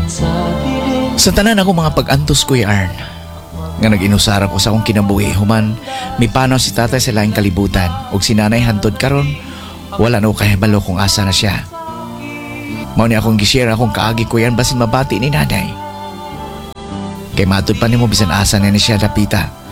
Sa tanan ako mga pag-antos, Kuya Arn, nga nag-inusara ko sa akong kinabuhi, human may panaw si tatay sa laing kalibutan ug si nanay hantod karon wala na ko kahibalo kung asa na siya. Mao ni akong gishare akong kaagi, Kuya Arn, basin mabati ni nanay. Kay matod pa nimo bisan asa na ni siya dapita.